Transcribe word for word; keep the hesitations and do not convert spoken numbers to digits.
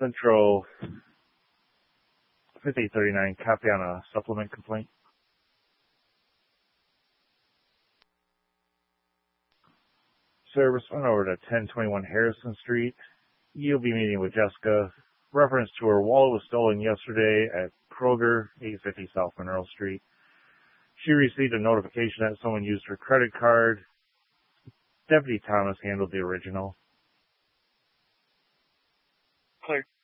Central fifty thirty-nine, copy on a supplement complaint. Service went over to ten twenty-one Harrison Street. You'll be meeting with Jessica. Reference to her wallet was stolen yesterday at Kroger, eight fifty South Monroe Street. She received a notification that someone used her credit card. Deputy Thomas handled the original. Clear.